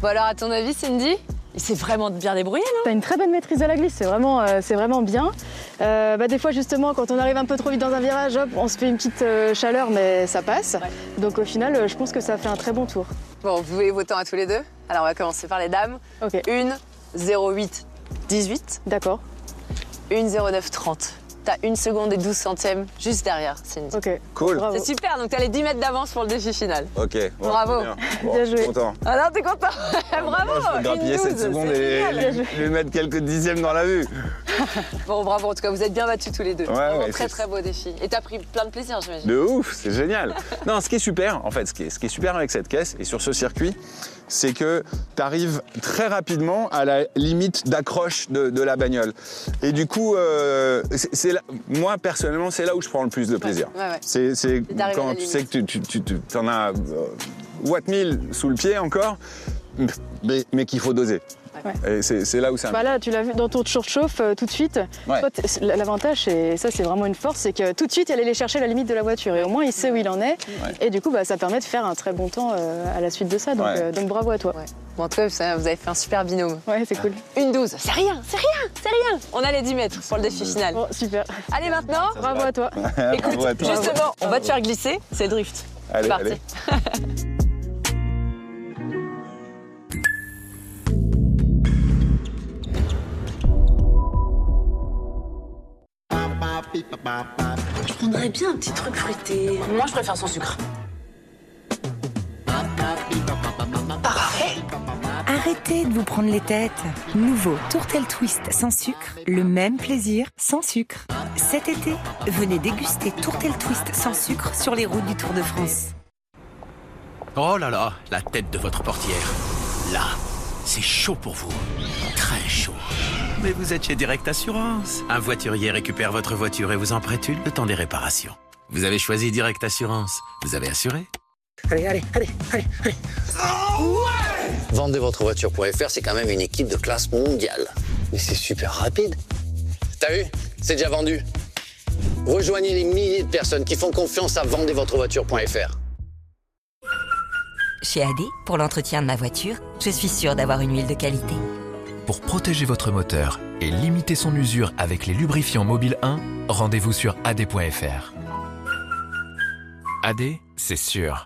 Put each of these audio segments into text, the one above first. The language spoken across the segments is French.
Bon alors, à ton avis, Cindy, il s'est vraiment bien débrouillé, non? T'as une très bonne maîtrise à la glisse, c'est vraiment bien. Des fois, justement, quand on arrive un peu trop vite dans un virage, hop, on se fait une petite chaleur, mais ça passe. Ouais. Donc au final, je pense que ça fait un très bon tour. Bon, vous voulez vos temps à tous les deux? Alors, on va commencer par les dames. Ok. 1:08:18. D'accord. 1:09:30. T'as 1 seconde et 12 centièmes juste derrière, Cindy. Ok. Cool. Bravo. C'est super, donc t'as les 10 mètres d'avance pour le défi final. Ok. Bon, Bravo. Bien joué. Content. Alors, t'es content? Bravo. Je peux grappiller 7 secondes et lui mettre quelques dixièmes dans la vue. Bon, bravo, en tout cas, vous êtes bien battus tous les deux. Ouais, Très, très beau défi. Et t'as pris plein de plaisir, j'imagine. De ouf, c'est génial. Non, ce qui est super, en fait, ce qui est super avec cette caisse et sur ce circuit, c'est que tu arrives très rapidement à la limite d'accroche de la bagnole. Et du coup, moi, personnellement, c'est là où je prends le plus de plaisir. Ouais. C'est quand tu sais que tu en as watt 1000 sous le pied encore, mais qu'il faut doser. Ouais. Et c'est là où ça... Là, tu l'as vu dans ton chauffe tout de suite. Ouais. Toi, l'avantage, et ça c'est vraiment une force, c'est que tout de suite, il allait chercher la limite de la voiture. Et au moins, il sait où il en est. Ouais. Et du coup, ça permet de faire un très bon temps à la suite de ça. Donc, donc bravo à toi. Ouais. Bon, en tout cas, vous avez fait un super binôme. Ouais, c'est cool. 1:12. C'est rien. On a les 10 mètres pour le défi final. Bon, super. Allez, maintenant, bravo à toi. Écoute, bravo à toi. justement, on va te faire glisser. C'est le drift. Allez, c'est parti. Allez. Je prendrais bien un petit truc fruité. Moi, je préfère sans sucre. Arrêtez de vous prendre les têtes. Nouveau Tourtel Twist sans sucre, le même plaisir sans sucre. Cet été, venez déguster Tourtel Twist sans sucre sur les routes du Tour de France. Oh là là, la tête de votre portière. Là, c'est chaud pour vous. Très chaud. Mais vous êtes chez Direct Assurance. Un voiturier récupère votre voiture et vous en prête une le temps des réparations. Vous avez choisi Direct Assurance. Vous avez assuré. Allez. Vendezvotrevoiture.fr, c'est quand même une équipe de classe mondiale. Mais c'est super rapide. T'as vu? C'est déjà vendu. Rejoignez les milliers de personnes qui font confiance à vendezvotrevoiture.fr. Chez AD, pour l'entretien de ma voiture, je suis sûre d'avoir une huile de qualité. Pour protéger votre moteur et limiter son usure avec les lubrifiants Mobile 1, rendez-vous sur ad.fr. AD, c'est sûr.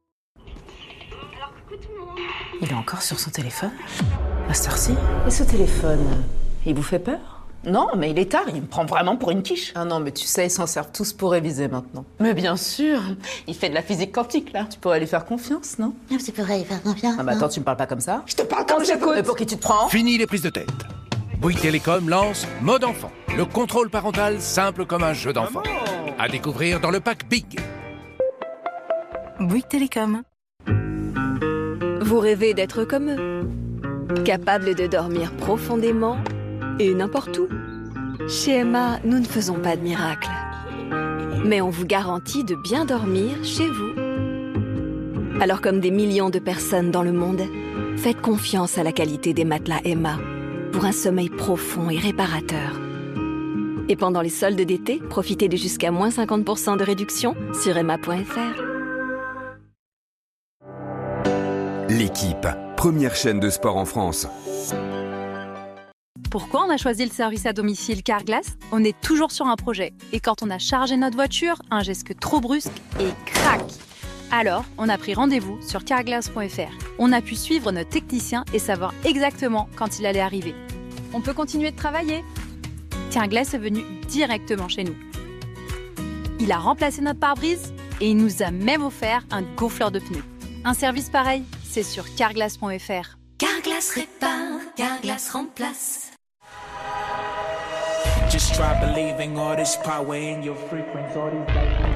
Il est encore sur son téléphone? À cette heure-ci? Et ce téléphone, il vous fait peur? Non, mais il est tard, il me prend vraiment pour une quiche. Ah non, mais tu sais, ils s'en servent tous pour réviser maintenant. Mais bien sûr, il fait de la physique quantique, là. Tu pourrais lui faire confiance, non? Tu pourrais lui faire confiance. Ah bah attends, tu me parles pas comme ça? Je te parle comme j'écoute. Mais pour qui tu te prends? Fini les prises de tête. Bouygues Télécom lance Mode Enfant. Le contrôle parental simple comme un jeu d'enfant. À découvrir dans le pack Big. Bouygues Télécom. Vous rêvez d'être comme eux, capable de dormir profondément et n'importe où. Chez Emma, nous ne faisons pas de miracles, mais on vous garantit de bien dormir chez vous. Alors comme des millions de personnes dans le monde, faites confiance à la qualité des matelas Emma pour un sommeil profond et réparateur. Et pendant les soldes d'été, profitez de jusqu'à moins 50% de réduction sur emma.fr. L'équipe, première chaîne de sport en France. Pourquoi on a choisi le service à domicile Carglass? On est toujours sur un projet. Et quand on a chargé notre voiture, un geste trop brusque et crac! Alors, on a pris rendez-vous sur carglass.fr. On a pu suivre notre technicien et savoir exactement quand il allait arriver. On peut continuer de travailler. Carglass est venu directement chez nous. Il a remplacé notre pare-brise et il nous a même offert un gonfleur de pneus. Un service pareil, c'est sur carglass.fr. Carglass répare, Carglass remplace. Just try believing all this power in your frequency, all these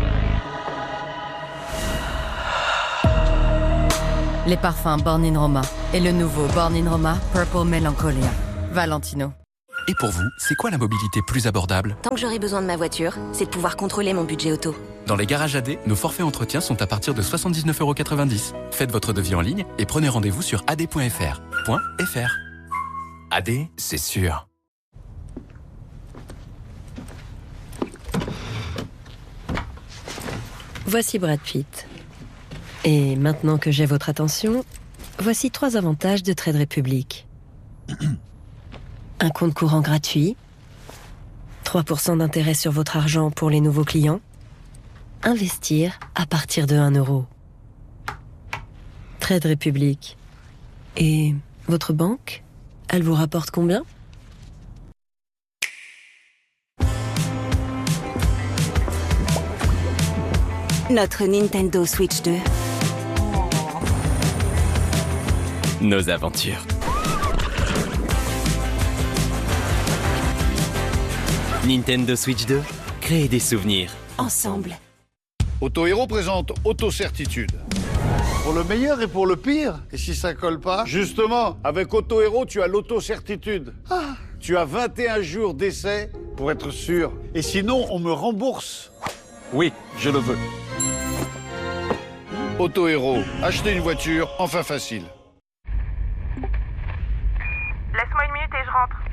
Les parfums Born in Roma et le nouveau Born in Roma Purple Melancholia. Valentino. Et pour vous, c'est quoi la mobilité plus abordable? Tant que j'aurai besoin de ma voiture, c'est de pouvoir contrôler mon budget auto. Dans les garages AD, nos forfaits entretien sont à partir de 79,90 €. Faites votre devis en ligne et prenez rendez-vous sur ad.fr. AD, c'est sûr. Voici Brad Pitt. Et maintenant que j'ai votre attention, Voici 3 avantages de Trade Republic. Un compte courant gratuit, 3% d'intérêt sur votre argent pour les nouveaux clients, investir à partir de 1 euro. Trade Republic. Et votre banque, elle vous rapporte combien ? Notre Nintendo Switch 2. Nos aventures. Nintendo Switch 2, créer des souvenirs. Ensemble. Autohéros présente Autocertitude. Pour le meilleur et pour le pire. Et si ça colle pas? Justement, avec Autohéros, tu as l'autocertitude. Tu as 21 jours d'essai pour être sûr. Et sinon, on me rembourse. Oui, je le veux. Autohéros, acheter une voiture, enfin facile. Laisse-moi une minute et je rentre.